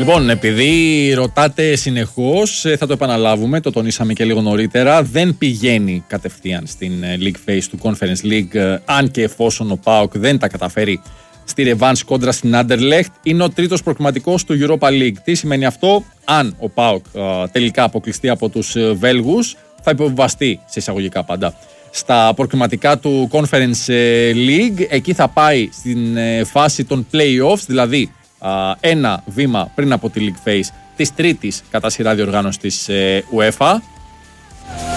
Λοιπόν, επειδή ρωτάτε συνεχώς, θα το επαναλάβουμε, το τονίσαμε και λίγο νωρίτερα, δεν πηγαίνει κατευθείαν στην League Phase του Conference League, αν και εφόσον ο ΠΑΟΚ δεν τα καταφέρει στη revanche κόντρα στην Anderlecht, είναι ο τρίτος προκριματικός του Europa League. Τι σημαίνει αυτό? Αν ο ΠΑΟΚ τελικά αποκλειστεί από τους Βέλγους, θα υποβιβαστεί, σε εισαγωγικά πάντα, στα προκριματικά του Conference League. Εκεί θα πάει στην φάση των play-offs, δηλαδή ένα βήμα πριν από τη League Phase της τρίτης κατά σειρά διοργάνωσης της UEFA.